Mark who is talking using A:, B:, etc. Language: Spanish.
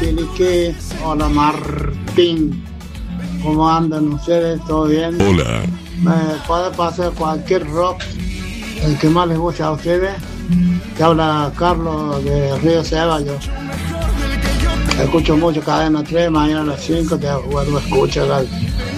A: Chiliquí. Hola Martín, ¿cómo andan ustedes? ¿Todo bien?
B: Hola.
A: ¿Me puede pasar cualquier rock, el que más les guste a ustedes? Que habla Carlos de Río Ceballos. Escucho mucho Cadena 3, mañana a las 5 te vuelvo a escuchar.